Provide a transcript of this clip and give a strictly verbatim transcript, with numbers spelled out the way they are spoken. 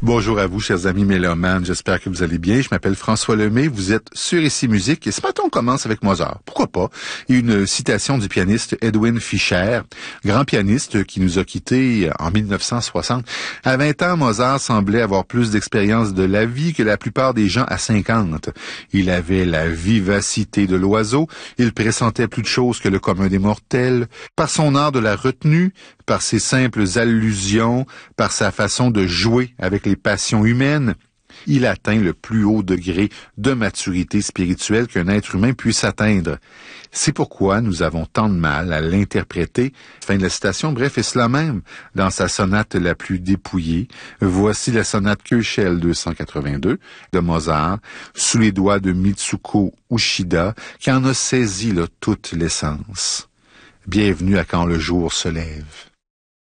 Bonjour à vous, chers amis mélomanes. J'espère que vous allez bien. Je m'appelle François Lemay. Vous êtes sur Ici Musique. Et ce matin, on commence avec Mozart. Pourquoi pas? Et une citation du pianiste Edwin Fischer, grand pianiste qui nous a quittés en mille neuf cent soixante. À vingt ans, Mozart semblait avoir plus d'expérience de la vie que la plupart des gens à cinquante. Il avait la vivacité de l'oiseau. Il pressentait plus de choses que le commun des mortels. Par son art de la retenue, par ses simples allusions, par sa façon de jouer avec les passions humaines, il atteint le plus haut degré de maturité spirituelle qu'un être humain puisse atteindre. C'est pourquoi nous avons tant de mal à l'interpréter. Fin de la citation. Bref, et cela même dans sa sonate la plus dépouillée. Voici la sonate Köchel deux cent quatre-vingt-deux de Mozart, sous les doigts de Mitsuko Uchida, qui en a saisi là, toute l'essence. Bienvenue à Quand le jour se lève.